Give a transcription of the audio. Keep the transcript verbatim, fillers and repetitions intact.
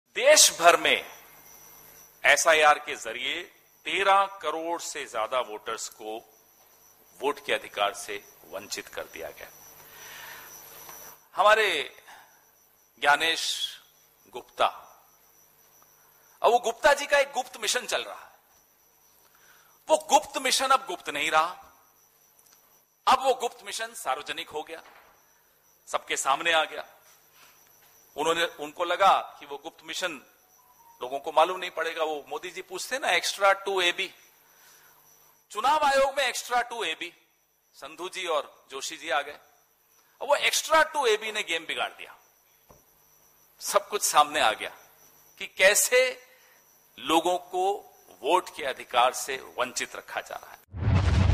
देश भर में एसआईआर के जरिए तेरह करोड़ से ज्यादा वोटर्स को वोट के अधिकार से वंचित कर दिया गया। हमारे ज्ञानेश गुप्ता, अब वो गुप्ता जी का एक गुप्त मिशन चल रहा है। वो गुप्त मिशन अब गुप्त नहीं रहा, अब वो गुप्त मिशन सार्वजनिक हो गया, सबके सामने आ गया। उन्होंने उनको लगा कि वो गुप्त मिशन लोगों को मालूम नहीं पड़ेगा। वो मोदी जी पूछते ना एक्स्ट्रा टू ए बी, चुनाव आयोग में extra to A B, Sandhu जी और जोशी जी आ गए। अब वो एक्स्ट्रा टू ए बी ने गेम बिगाड़ दिया। सब कुछ सामने आ गया कि कैसे लोगों को वोट के अधिकार से वंचित रखा जा रहा है।